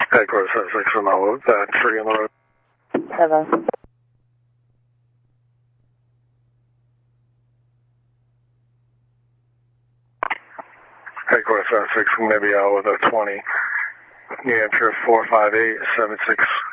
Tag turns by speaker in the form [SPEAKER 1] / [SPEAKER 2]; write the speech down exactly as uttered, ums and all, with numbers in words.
[SPEAKER 1] Headquarters seven six from out uh, tree on the road.
[SPEAKER 2] Seven.
[SPEAKER 1] Headquarters seven six, maybe out with a twenty. New Hampshire four five eight seven six.